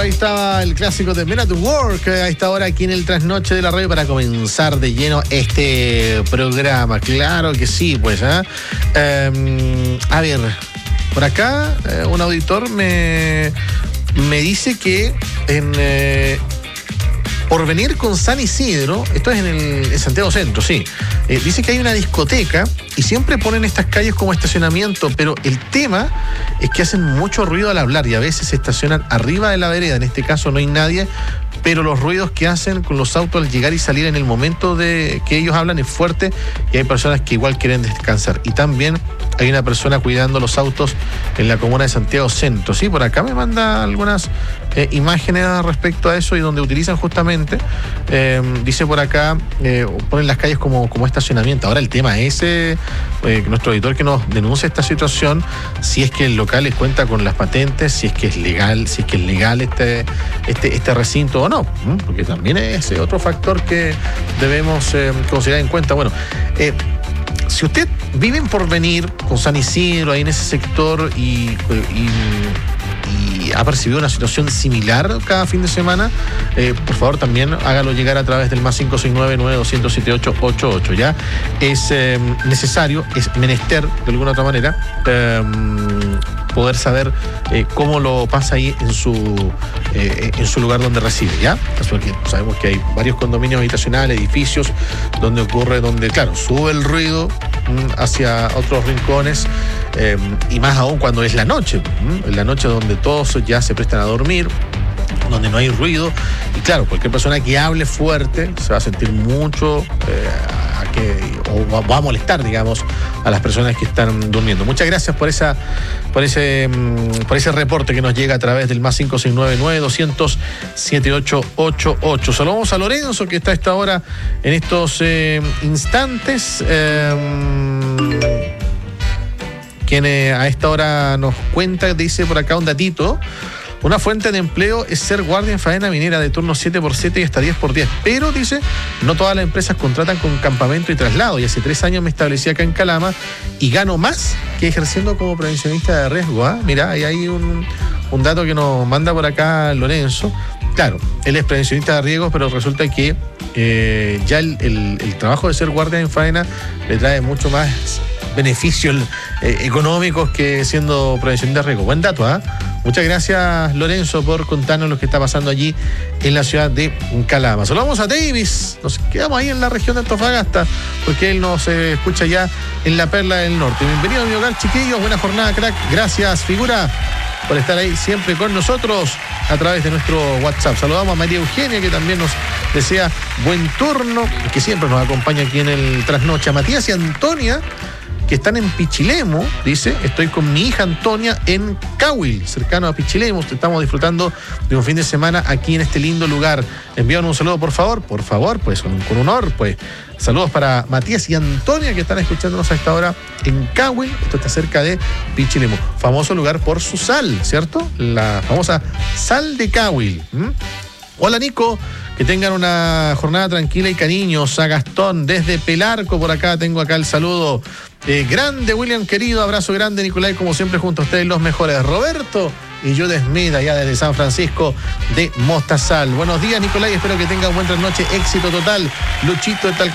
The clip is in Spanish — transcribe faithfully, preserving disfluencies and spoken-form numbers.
ahí estaba el clásico de Men at Work a esta hora aquí en el Trasnoche de la Radio para comenzar de lleno este programa. Claro que sí, pues. ¿eh? Eh, a ver, por acá eh, un auditor me, me dice que en... Eh, Por venir con San Isidro, esto es en, el, en Santiago Centro, sí. Eh, dice que hay una discoteca y siempre ponen estas calles como estacionamiento, pero el tema es que hacen mucho ruido al hablar y a veces se estacionan arriba de la vereda. En este caso no hay nadie, pero los ruidos que hacen con los autos al llegar y salir en el momento de que ellos hablan es fuerte y hay personas que igual quieren descansar. Y también hay una persona cuidando los autos en la comuna de Santiago Centro. Sí, por acá me manda algunas eh, imágenes respecto a eso y donde utilizan justamente, eh, dice por acá, eh, ponen las calles como, como estacionamiento. Ahora el tema es eh, eh, nuestro editor que nos denuncia esta situación, si es que el local les cuenta con las patentes, si es que es legal, si es que es legal este, este, este recinto o no, porque también es otro factor que debemos eh, considerar en cuenta. Bueno, eh, si usted vive en Porvenir, con San Isidro, ahí en ese sector, y, y, y ha percibido una situación similar cada fin de semana, eh, por favor también hágalo llegar a través del más cinco seis nueve, nueve dos cero siete ocho ocho ocho. Ya es eh, necesario, es menester de alguna otra manera, eh, poder saber eh, cómo lo pasa ahí en su eh, en su lugar donde reside, ¿ya? Porque sabemos que hay varios condominios habitacionales, edificios, donde ocurre, donde, claro, sube el ruido mm, hacia otros rincones, eh, y más aún cuando es la noche, mm, en la noche donde todos ya se prestan a dormir, donde no hay ruido, y claro, cualquier persona que hable fuerte se va a sentir mucho eh, a que, o va a molestar, digamos, a las personas que están durmiendo. Muchas gracias por esa, por ese, por ese reporte que nos llega a través del más cinco seis nueve, nueve dos cero siete ocho ocho ocho. Saludamos a Lorenzo, que está a esta hora en estos eh, instantes. Eh, quien eh, a esta hora nos cuenta, dice por acá un datito. Una fuente de empleo es ser guardia en faena minera de turno siete por siete y hasta diez por diez. Pero, dice, no todas las empresas contratan con campamento y traslado. Y hace tres años me establecí acá en Calama y gano más que ejerciendo como prevencionista de riesgo. ¿eh? Mira, ahí hay un, un dato que nos manda por acá Lorenzo. Claro, él es prevencionista de riesgos, pero resulta que eh, ya el, el, el trabajo de ser guardia en faena le trae mucho más beneficios eh, económicos que siendo prevencionista de riesgo. Buen dato, ¿ah? ¿eh? Muchas gracias, Lorenzo, por contarnos lo que está pasando allí en la ciudad de Calama. Saludamos a Davis, nos quedamos ahí en la región de Antofagasta, porque él nos eh, escucha ya en la Perla del Norte. Bienvenido a mi hogar, chiquillos, buena jornada, crack. Gracias, figura, por estar ahí siempre con nosotros a través de nuestro WhatsApp. Saludamos a María Eugenia, que también nos desea buen turno, que siempre nos acompaña aquí en el Trasnoche. A Matías y Antonia, que están en Pichilemu, dice, estoy con mi hija Antonia en Cahuil, cercano a Pichilemu. Estamos disfrutando de un fin de semana aquí en este lindo lugar. Envíanos un saludo, por favor, por favor, pues con, con honor, pues. Saludos para Matías y Antonia, que están escuchándonos a esta hora en Cahuil. Esto está cerca de Pichilemu. Famoso lugar por su sal, ¿cierto? La famosa sal de Cahuil. ¿Mm? Hola, Nico. Que tengan una jornada tranquila y cariños. A Gastón desde Pelarco, por acá tengo acá el saludo. Eh, grande, William, querido, abrazo grande, Nicolai, como siempre junto a ustedes los mejores. Roberto y yo Desmeda, allá desde San Francisco de Mostazal. Buenos días, Nicolai, espero que tenga un buen trasnoche, éxito total. Luchito de tal